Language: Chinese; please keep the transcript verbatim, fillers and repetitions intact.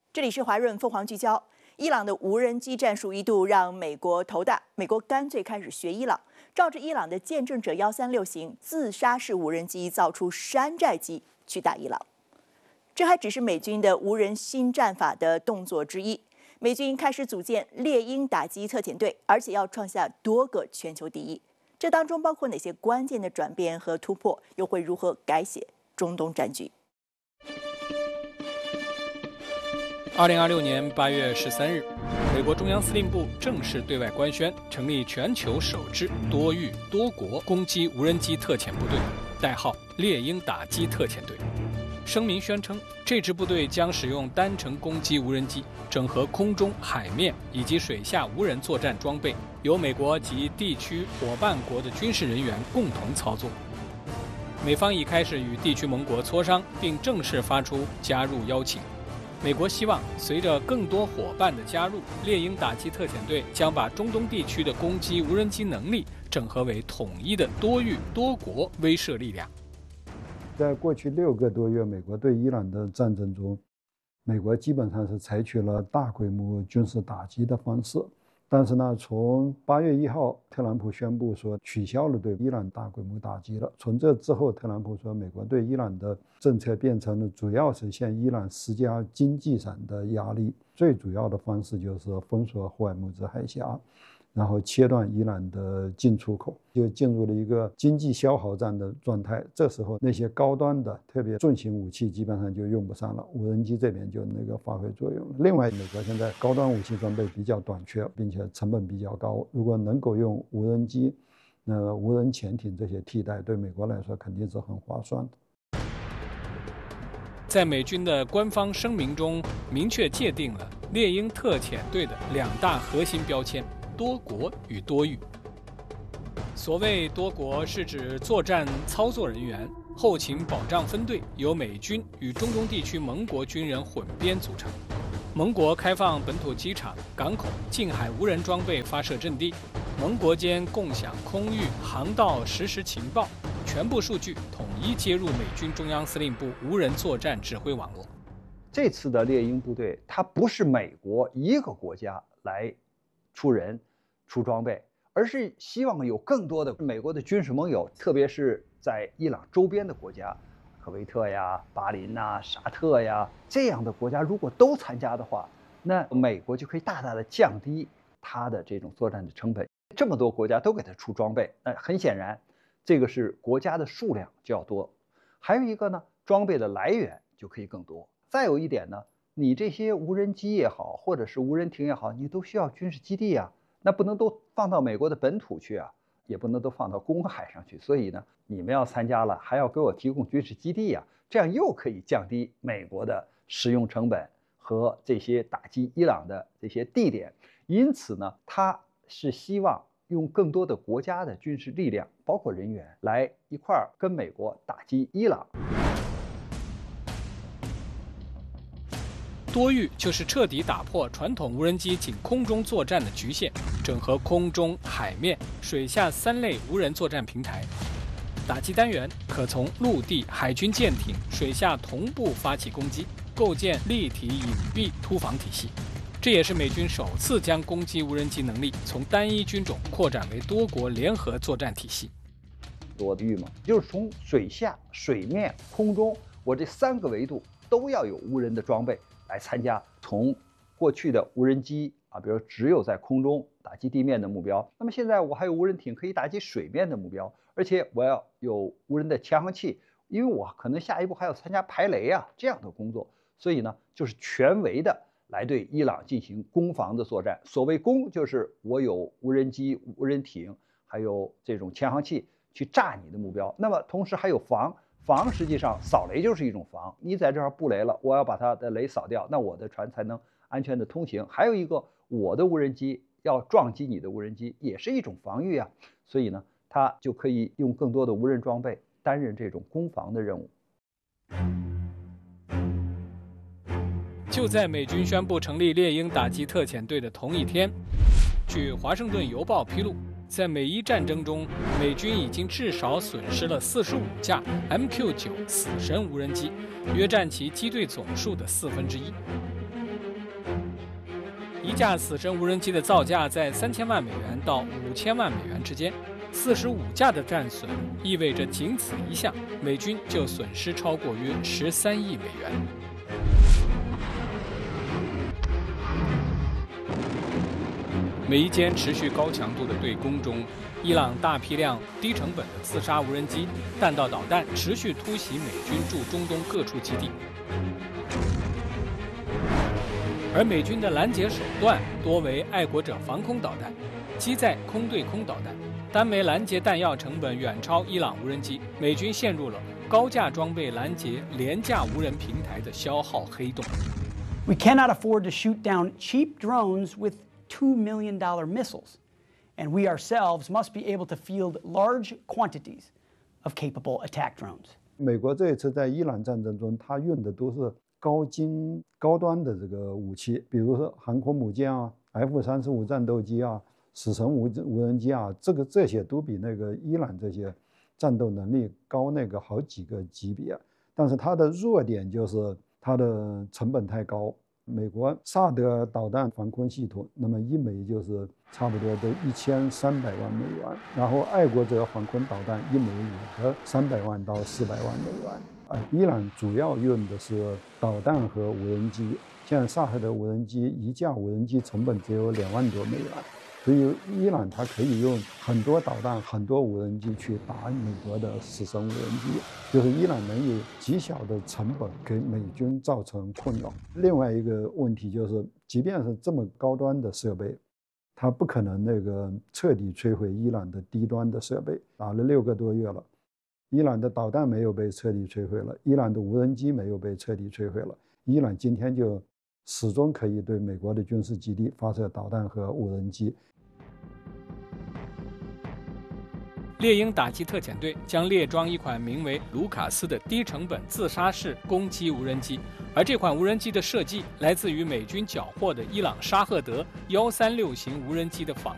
这里是华润凤凰聚焦。伊朗的无人机战术一度让美国头大，美国干脆开始学伊朗，照着伊朗的见证者幺三六型自杀式无人机造出山寨机去打伊朗。这还只是美军的无人新战法的动作之一。美军开始组建猎鹰打击特遣队，而且要创下多个全球第一。这当中包括哪些关键的转变和突破，又会如何改写中东战局？ 二零二六年八月十三日，美国中央司令部正式对外官宣成立全球首支多域多国攻击无人机特遣部队，代号猎鹰打击特遣队。声明宣称，这支部队将使用单程攻击无人机，整合空中、海面以及水下无人作战装备，由美国及地区伙伴国的军事人员共同操作。美方已开始与地区盟国磋商，并正式发出加入邀请。美国希望随着更多伙伴的加入，猎鹰打击特遣队将把中东地区的攻击无人机能力整合为统一的多域多国威慑力量。 在过去六个多月，美国对伊朗的战争中，美国基本上是采取了大规模军事打击的方式。但是呢，从八月一号，特朗普宣布说取消了对伊朗大规模打击了。从这之后，特朗普说美国对伊朗的政策变成了主要是向伊朗施加经济上的压力，最主要的方式就是封锁霍尔木兹海峡，然后切断伊朗的进出口，就进入了一个经济消耗战的状态。这时候那些高端的特别重型武器基本上就用不上了，无人机这边就那个发挥作用了。另外，美国现在高端武器装备比较短缺，并且成本比较高，如果能够用无人机、呃无人潜艇这些替代，对美国来说肯定是很划算的。 在美军的官方声明中，明确界定了猎鹰特遣队的两大核心标签：多国与多域。所谓多国，是指作战操作人员、后勤保障分队由美军与中东地区盟国军人混编组成。盟国开放本土机场、港口、近海无人装备发射阵地，盟国间共享空域、航道实时情报，全部数据统一接入美军中央司令部无人作战指挥网络。 这次的猎鹰部队，它不是美国一个国家来出人、出装备，而是希望有更多的美国的军事盟友，特别是在伊朗周边的国家，科威特呀、巴林呐、沙特呀这样的国家，如果都参加的话，那美国就可以大大的降低它的这种作战的成本。这么多国家都给它出装备，那很显然，这个是国家的数量就要多，还有一个呢，装备的来源就可以更多。再有一点呢，你这些无人机也好，或者是无人艇也好，你都需要军事基地啊，那不能都放到美国的本土去啊，也不能都放到公海上去。所以呢，你们要参加了，还要给我提供军事基地啊，这样又可以降低美国的使用成本和这些打击伊朗的这些地点。因此呢，他是希望用更多的国家的军事力量，包括人员，来一块儿跟美国打击伊朗。 多域就是彻底打破传统无人机仅空中作战的局限，整合空中、海面、水下三类无人作战平台。打击单元可从陆地、海军舰艇、水下同步发起攻击，构建立体隐蔽突防体系。这也是美军首次将攻击无人机能力从单一军种扩展为多国联合作战体系。 多域嘛，就是从水下、水面、空中，我这三个维度都要有无人的装备来参加。从过去的无人机啊，比如只有在空中打击地面的目标，那么现在我还有无人艇可以打击水面的目标，而且我要有无人的潜航器，因为我可能下一步还要参加排雷啊这样的工作，所以呢，就是全维的来对伊朗进行攻防的作战。所谓攻，就是我有无人机、无人艇，还有这种潜航器去炸你的目标。那么同时还有防。防实际上扫雷就是一种防，你在这儿布雷了，我要把它的雷扫掉，那我的船才能安全的通行。还有一个，我的无人机要撞击你的无人机，也是一种防御啊。所以呢，它就可以用更多的无人装备担任这种攻防的任务。 就在美军宣布成立猎鹰打击特遣队的同一天，据《华盛顿邮报》披露，在美伊战争中，美军已经至少损失了四十五架 M Q 九 死神无人机，约占其机队总数的四分之一。 一架死神无人机的造价在三千万美元到五千万美元之间，四十五架的战损意味着仅此一项，美军就损失超过约十三亿美元。每一间持续高强度的对攻中，伊朗大批量、低成本的自杀无人机、弹道导弹持续突袭美军驻中东各处基地。而美军的拦截手段多为爱国者防空导弹、机载空对空导弹，单枚拦截弹药成本远超伊朗无人机，美军陷入了高价装备拦截廉价无人平台的消耗黑洞。 We cannot afford to shoot down cheap drones with two million dollar missiles, and we ourselves must be able to field large quantities of capable attack drones. 美国这一次在伊朗战争中，它用的都是高精高端的这个武器，比如说航空母舰啊、F 三十五战斗机啊、死神无无人机啊，这个这些都比那个伊朗这些战斗能力高那个好几个级别。但是它的弱点就是它的成本太高。美国萨德导弹防空系统，那么一枚就是差不多都一千三百万美元，然后爱国者防空导弹一枚也得三百万到四百万美元。啊，伊朗主要用的是导弹和无人机，像萨赫的无人机一架无人机成本只有两万多美元，所以伊朗它可以用很多导弹、很多无人机去打美国的死神无人机，就是伊朗能以极小的成本给美军造成困扰。另外一个问题就是，即便是这么高端的设备，它不可能那个彻底摧毁伊朗的低端的设备。打了六个多月了，伊朗的导弹没有被彻底摧毁了，伊朗的无人机没有被彻底摧毁了，伊朗今天就始终可以对美国的军事基地发射导弹和无人机。 猎鹰打击特遣队将列装一款名为卢卡斯的低成本自杀式攻击无人机，而这款无人机的设计来自于美军缴获的伊朗沙赫德幺三六型无人机的仿